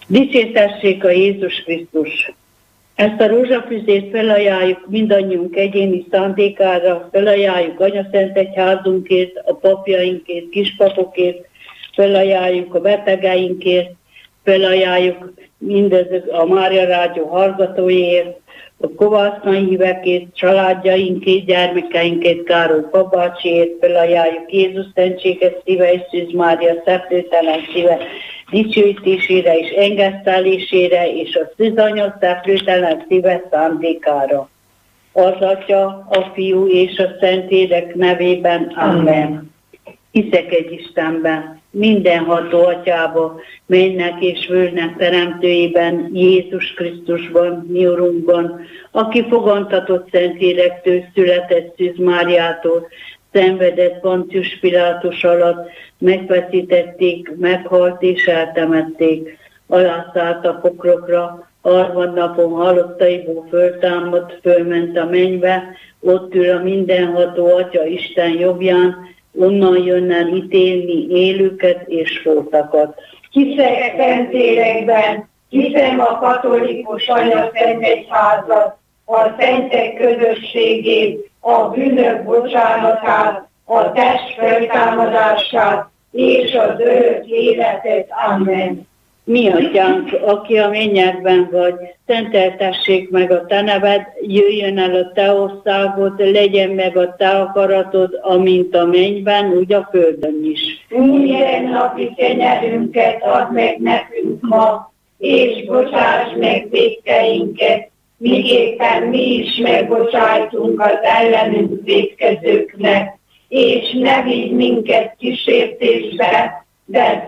Dicsértessék a Jézus Krisztus! Ezt a rózsafüzét felajánljuk mindannyiunk egyéni szándékára, felajánljuk Anyaszentegyházunkért, a papjainkért, kispapokért, felajánljuk a betegeinkért, felajánljuk mindezek a Mária Rádió hallgatóiért, a kovászkai hívekért, családjainkért, gyermekeinkért, Károly Babácsiért, felajánljuk Jézus szentséges szíve és Szűz Mária szeplőtelen szíve dicsőítésére és engesztelésére és a Szűz Anya szeplőtelen szíve szándékára. Az Atya, a Fiú és a Szentlélek nevében. Amen. Hiszek egy Istenben, mindenható Atyába, mennek és völgynek teremtőjében, Jézus Krisztusban, mi Urunkban, aki fogantatott Szentlélektől, született Szűz Máriától, szenvedett Poncius Pilátus alatt, megfeszítették, meghalt és eltemették, alászállt a pokrokra, harmadnapon halottaiból föltámadt, fölment a mennybe, ott ül a mindenható Atya Isten jobbján, onnan jön el ítélni élőket és holtakat. Hiszek Szentlélekben, hiszem a katolikus Anyaszentegyházat, a szentek közösségét, a bűnök bocsánatát, a test feltámadását és az örök életet. Amen. Mi Atyánk, aki a mennyekben vagy, szenteltessék meg a te neved, jöjjön el a te országod, legyen meg a te akaratod, amint a mennyben, úgy a földön is. Minden napi kenyerünket add meg nekünk ma, és bocsáss meg vétkeinket, miképpen mi is megbocsájtunk az ellenünk vétkezőknek, és ne vigy minket kísértésbe, de